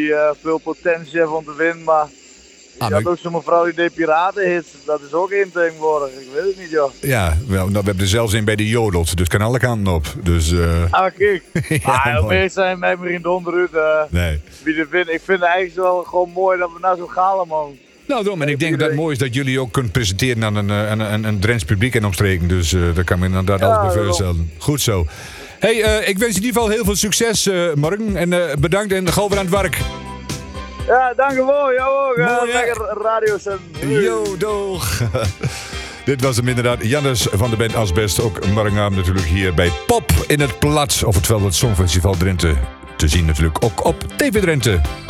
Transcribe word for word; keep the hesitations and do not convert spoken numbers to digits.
die uh, veel potentie heeft om te winnen, maar... Ah, je had ook zo'n mevrouw die deed piratenhits. Dat is ook één tegenwoordig. Ik weet het niet, joh. Ja, wel, nou, we hebben er zelfs een bij de Jodelt. Dus kan alle kanten op. Dus, uh... Ah, kijk. ja, ah, opeens zijn mij maar geen donder uit. Uh, nee. Wie er vindt. Ik vind het eigenlijk wel gewoon mooi dat we nou zo gaan, man. Nou, daarom. En ik denk dat het mooi is dat jullie ook kunt presenteren aan een, een, een, een Drents publiek en omstreken. Dus uh, dat kan me inderdaad ja, alles bij voorstellen. Goed zo. Hey, uh, ik wens je in ieder geval heel veel succes uh, morgen. En uh, bedankt en gauw weer aan het werk. Ja, dankjewel. Jou ook. Mooi, lekker radio zenden. Yo, doeg. Dit was hem inderdaad. Jannes van de band Asbest. Ook morgenavond natuurlijk hier bij Pop in het Plat. Oftewel het Songfestival Drenthe. Te zien natuurlijk ook op T V Drenthe.